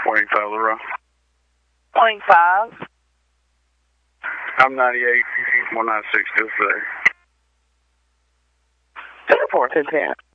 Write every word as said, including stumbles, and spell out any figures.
four eight five Laura. Point five. I'm ninety-eight, one nine six two three. Four ten ten.